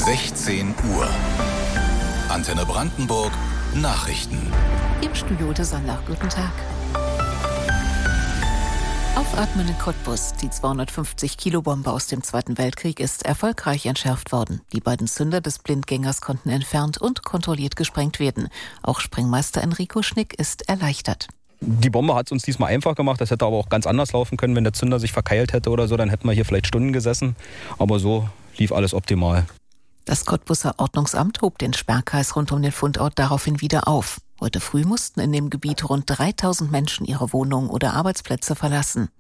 16 Uhr. Antenne Brandenburg Nachrichten. Im Studio der Sonnach. Guten Tag. Aufatmen in Cottbus. Die 250-Kilo-Bombe aus dem Zweiten Weltkrieg ist erfolgreich entschärft worden. Die beiden Zünder des Blindgängers konnten entfernt und kontrolliert gesprengt werden. Auch Sprengmeister Enrico Schnick ist erleichtert. Die Bombe hat es uns diesmal einfach gemacht. Das hätte aber auch ganz anders laufen können. Wenn der Zünder sich verkeilt hätte oder so, dann hätten wir hier vielleicht Stunden gesessen. Aber so lief alles optimal. Das Cottbuser Ordnungsamt hob den Sperrkreis rund um den Fundort daraufhin wieder auf. Heute früh mussten in dem Gebiet rund 3000 Menschen ihre Wohnungen oder Arbeitsplätze verlassen.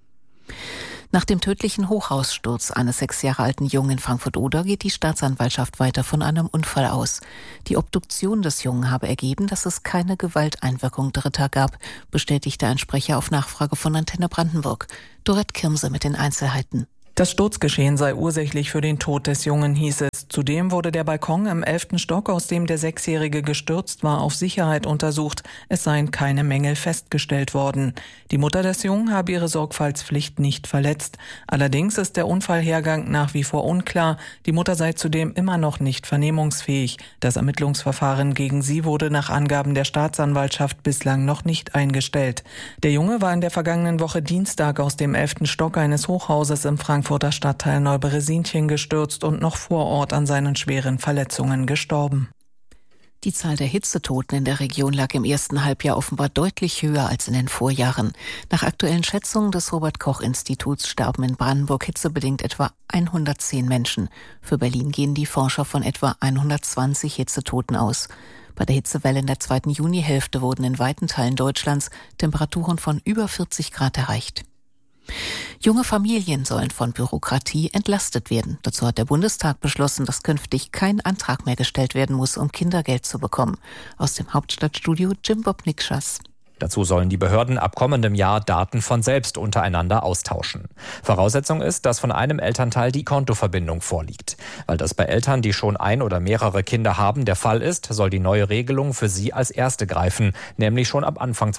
Nach dem tödlichen Hochhaussturz eines 6 Jahre alten Jungen in Frankfurt-Oder geht die Staatsanwaltschaft weiter von einem Unfall aus. Die Obduktion des Jungen habe ergeben, dass es keine Gewalteinwirkung Dritter gab, bestätigte ein Sprecher auf Nachfrage von Antenne Brandenburg. Dorette Kirmse mit den Einzelheiten. Das Sturzgeschehen sei ursächlich für den Tod des Jungen, hieß es. Zudem wurde der Balkon im 11. Stock, aus dem der 6-Jährige gestürzt war, auf Sicherheit untersucht. Es seien keine Mängel festgestellt worden. Die Mutter des Jungen habe ihre Sorgfaltspflicht nicht verletzt. Allerdings ist der Unfallhergang nach wie vor unklar. Die Mutter sei zudem immer noch nicht vernehmungsfähig. Das Ermittlungsverfahren gegen sie wurde nach Angaben der Staatsanwaltschaft bislang noch nicht eingestellt. Der Junge war in der vergangenen Woche Dienstag aus dem 11. Stock eines Hochhauses im Frankfurter Stadtteil Neuberesinchen gestürzt und noch vor Ort an seinen schweren Verletzungen gestorben. Die Zahl der Hitzetoten in der Region lag im ersten Halbjahr offenbar deutlich höher als in den Vorjahren. Nach aktuellen Schätzungen des Robert-Koch-Instituts starben in Brandenburg hitzebedingt etwa 110 Menschen. Für Berlin gehen die Forscher von etwa 120 Hitzetoten aus. Bei der Hitzewelle in der zweiten Junihälfte wurden in weiten Teilen Deutschlands Temperaturen von über 40 Grad erreicht. Junge Familien sollen von Bürokratie entlastet werden. Dazu hat der Bundestag beschlossen, dass künftig kein Antrag mehr gestellt werden muss, um Kindergeld zu bekommen. Aus dem Hauptstadtstudio Jim Bob Nikschas. Dazu sollen die Behörden ab kommendem Jahr Daten von selbst untereinander austauschen. Voraussetzung ist, dass von einem Elternteil die Kontoverbindung vorliegt. Weil das bei Eltern, die schon ein oder mehrere Kinder haben, der Fall ist, soll die neue Regelung für sie als erste greifen, nämlich schon ab Anfang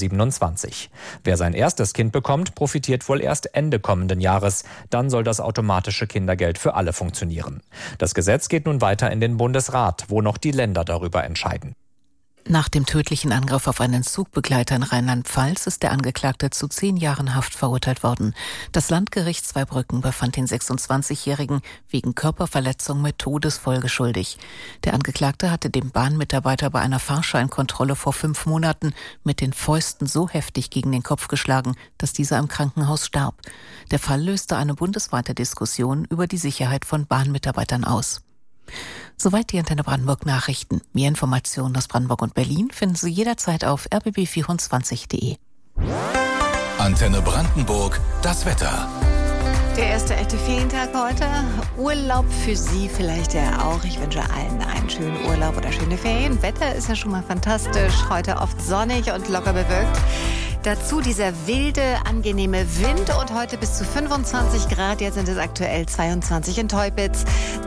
2027. Wer sein erstes Kind bekommt, profitiert wohl erst Ende kommenden Jahres. Dann soll das automatische Kindergeld für alle funktionieren. Das Gesetz geht nun weiter in den Bundesrat, wo noch die Länder darüber entscheiden. Nach dem tödlichen Angriff auf einen Zugbegleiter in Rheinland-Pfalz ist der Angeklagte zu 10 Jahren Haft verurteilt worden. Das Landgericht Zweibrücken befand den 26-Jährigen wegen Körperverletzung mit Todesfolge schuldig. Der Angeklagte hatte dem Bahnmitarbeiter bei einer Fahrscheinkontrolle vor 5 Monaten mit den Fäusten so heftig gegen den Kopf geschlagen, dass dieser im Krankenhaus starb. Der Fall löste eine bundesweite Diskussion über die Sicherheit von Bahnmitarbeitern aus. Soweit die Antenne Brandenburg Nachrichten. Mehr Informationen aus Brandenburg und Berlin finden Sie jederzeit auf rbb24.de. Antenne Brandenburg, das Wetter. Der erste echte Ferientag heute. Urlaub für Sie vielleicht ja auch. Ich wünsche allen einen schönen Urlaub oder schöne Ferien. Wetter ist ja schon mal fantastisch. Heute oft sonnig und locker bewölkt. Dazu dieser wilde, angenehme Wind und heute bis zu 25 Grad. Jetzt sind es aktuell 22 in Teupitz,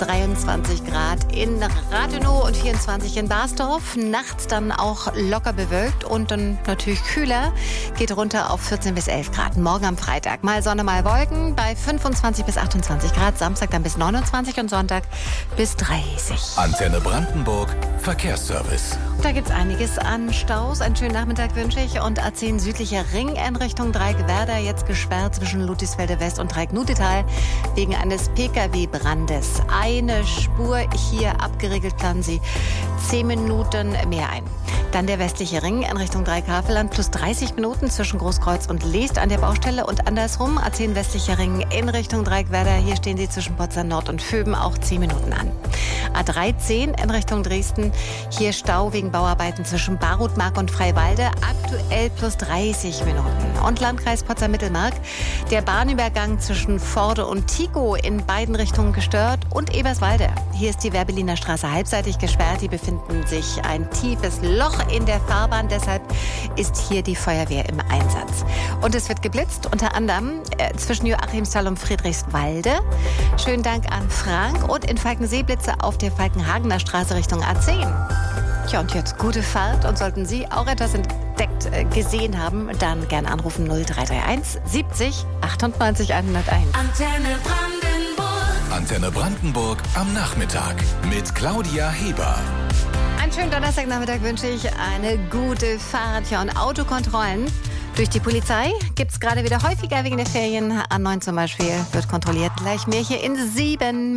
23 Grad in Rathenow und 24 in Basdorf. Nachts dann auch locker bewölkt und dann natürlich kühler. Geht runter auf 14 bis 11 Grad. Morgen am Freitag mal Sonne, mal Wolken bei 25 bis 28 Grad. Samstag dann bis 29 und Sonntag bis 30. Antenne Brandenburg Verkehrsservice. Da gibt's einiges an Staus. Einen schönen Nachmittag wünsche ich. Und A10 südlicher Ring in Richtung Dreieck-Werder jetzt gesperrt zwischen Ludwigsfelde West und Dreieck-Nutetal wegen eines Pkw-Brandes. Eine Spur hier abgeriegelt, planen Sie 10 Minuten mehr ein. Dann der westliche Ring in Richtung Dreieck-Havelland plus 30 Minuten zwischen Großkreuz und Leest an der Baustelle und andersrum. A10 westlicher Ring in Richtung Dreieck-Werder. Hier stehen Sie zwischen Potsdam Nord und Vöben auch 10 Minuten an. A13 in Richtung Dresden. Hier Stau wegen Bauarbeiten zwischen Barutmark und Freiwalde. Aktuell plus 30 Minuten. Und Landkreis Potsdam-Mittelmark. Der Bahnübergang zwischen Vorde und Tico in beiden Richtungen gestört. Und Eberswalde. Hier ist die Werbeliner Straße halbseitig gesperrt. Hier befinden sich ein tiefes Loch in der Fahrbahn. Deshalb ist hier die Feuerwehr im Einsatz. Und es wird geblitzt, unter anderem zwischen Joachimsthal und Friedrichswalde. Schönen Dank an Frank. Und in Falkensee Blitze auf der Falkenhagener Straße Richtung A10. Tja, und jetzt gute Fahrt. Und sollten Sie auch etwas entdeckt gesehen haben, dann gerne anrufen 0331 70 98 101. Antenne Brandenburg. Antenne Brandenburg am Nachmittag mit Claudia Heber. Einen schönen Donnerstagnachmittag wünsche ich, eine gute Fahrt. Ja, und Autokontrollen durch die Polizei gibt es gerade wieder häufiger wegen der Ferien. A9 zum Beispiel wird kontrolliert. Gleich mehr hier in 7.